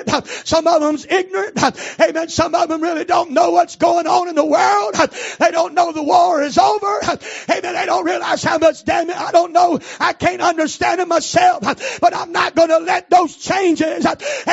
Some of them's ignorant. Amen. Some of them really don't know what's going on in the world. They don't know the war is over. Amen. They don't realize how much damage. I don't know. I can't understand it myself. But I'm not going to let those changes